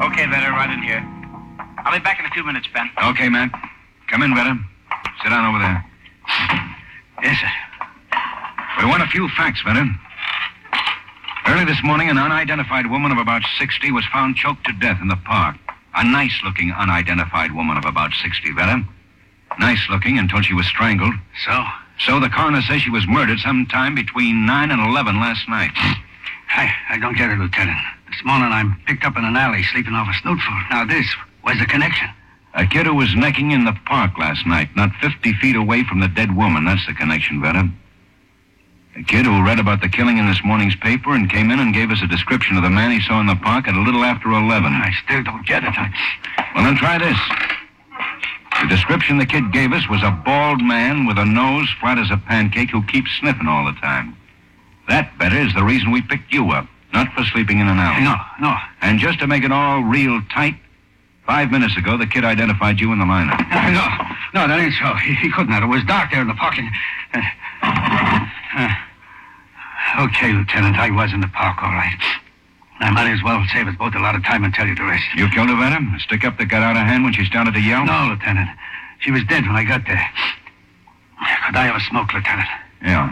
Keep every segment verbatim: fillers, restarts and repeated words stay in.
Okay, Vetter, right in here. I'll be back in a few minutes, Ben. Okay, Matt. Come in, Vetter. Sit down over there. Yes, sir. We want a few facts, Vetter. Early this morning, an unidentified woman of about sixty was found choked to death in the park. A nice-looking unidentified woman of about sixty, Vetter. Nice-looking until she was strangled. So? So the coroner says she was murdered sometime between nine and eleven last night. I, I don't get it, Lieutenant. This morning I'm picked up in an alley sleeping off a snoot food. Now this, where's the connection? A kid who was necking in the park last night, not fifty feet away from the dead woman. That's the connection, Vetter. A kid who read about the killing in this morning's paper and came in and gave us a description of the man he saw in the park at a little after eleven. I still don't get it. I... Well, then try this. The description the kid gave us was a bald man with a nose flat as a pancake who keeps sniffing all the time. That, Vetter, is the reason we picked you up, not for sleeping in an alley. No, no. And just to make it all real tight, five minutes ago, the kid identified you in the lineup. Uh, no, no, that ain't so. He, he couldn't have. It was dark there in the park. And, uh, uh, okay, Lieutenant, I was in the park, all right. I might as well save us both a lot of time and tell you the rest. You killed her, Vetter? A stick-up that got out of hand when she started to yell? No, Lieutenant. She was dead when I got there. Could I have a smoke, Lieutenant? Yeah.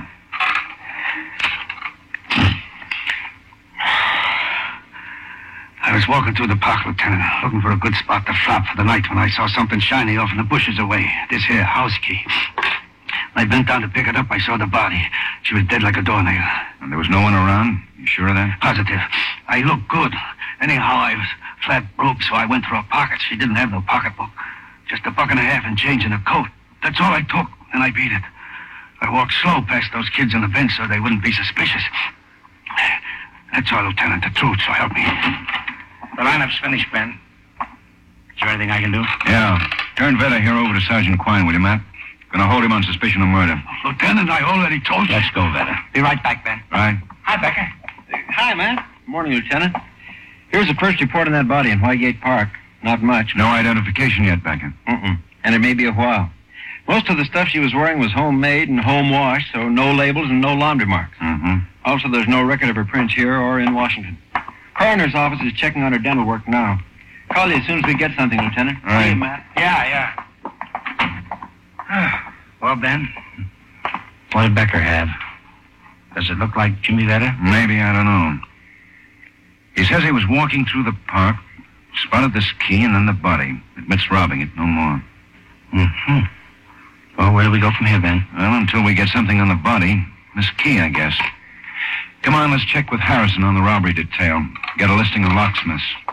I was walking through the park, Lieutenant, looking for a good spot to flop for the night when I saw something shiny off in the bushes away. This here house key. When I bent down to pick it up, I saw the body. She was dead like a doornail. And there was no one around? You sure of that? Positive. I looked good. Anyhow, I was flat broke, so I went through her pockets. She didn't have no pocketbook. Just a buck and a half and change in her coat. That's all I took, and I beat it. I walked slow past those kids on the bench so they wouldn't be suspicious. That's all, Lieutenant. The truth, so help me. The lineup's finished, Ben. Is there anything I can do? Yeah. Turn Vetter here over to Sergeant Quine, will you, Matt? Gonna hold him on suspicion of murder. Lieutenant, I already told you. Let's go, Vetter. Be right back, Ben. Right. Hi, Becker. Hi, man. Good morning, Lieutenant. Here's the first report on that body in Whitegate Park. Not much. No identification yet, Becker. Mm-mm. And it may be a while. Most of the stuff she was wearing was homemade and home washed, so no labels and no laundry marks. Mm-hmm. Also, there's no record of her prints here or in Washington. Coroner's office is checking on her dental work now. Call you as soon as we get something, Lieutenant. All right. See you, Matt. Yeah, yeah. Well, Ben, what did Becker have? Does it look like Jimmy Vetter? Maybe, I don't know. He says he was walking through the park, spotted this key and then the body. Admits robbing it, no more. Mm-hmm. Well, where do we go from here, Ben? Well, until we get something on the body. This key, I guess. Come on, let's check with Harrison on the robbery detail. Get a listing of locksmiths.